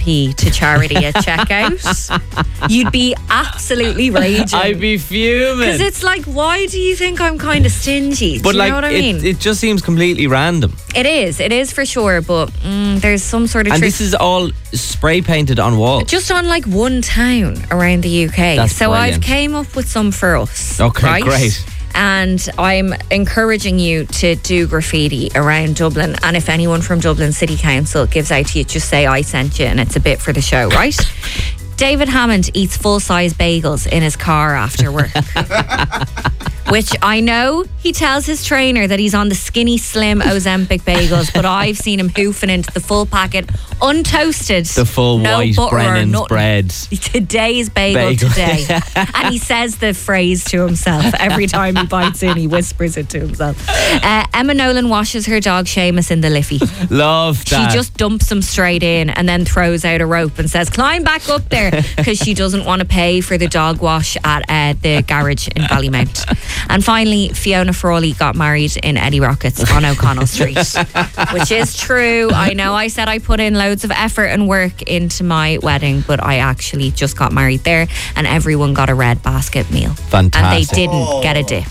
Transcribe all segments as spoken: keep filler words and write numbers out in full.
p to charity at checkout, you'd be absolutely raging. I'd be fuming. Because it's like, why do you think I'm kind of stingy? Do But you like, know what I it, mean? it just seems completely random. It is. It is for sure. But mm, there's some sort of And trick. this is all spray painted on walls. Just on like one town around the U K. That's so brilliant. I've came up with some for us. Okay, right? great. And I'm encouraging you to do graffiti around Dublin. And if anyone from Dublin City Council gives out to you, just say I sent you and it's a bit for the show, right? David Hammond eats full-size bagels in his car after work. Which I know he tells his trainer that he's on the skinny, slim Ozempic bagels, but I've seen him hoofing into the full packet, untoasted. The full no white butter or Brennan's nothing. bread. Today's bagel, Bagel. today. And he says the phrase to himself every time he bites in. He whispers it to himself. Uh, Emma Nolan washes her dog Seamus in the Liffey. Love that. She just dumps him straight in and then throws out a rope and says, climb back up there, because she doesn't want to pay for the dog wash at uh, the garage in Ballymount. And finally, Fiona Frawley got married in Eddie Rockets on O'Connell Street, which is true. I know I said I put in loads of effort and work into my wedding, but I actually just got married there and everyone got a red basket meal. Fantastic. And they didn't oh. get a dip.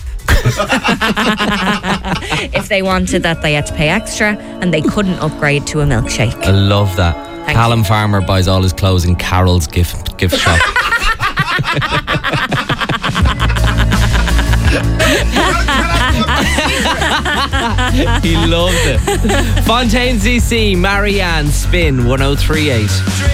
If they wanted that, they had to pay extra and they couldn't upgrade to a milkshake. I love that. Thank Callum you. Farmer buys all his clothes in Carol's gift gift shop. He loved it. Fontaine C C, Marianne, Spin one oh three eight.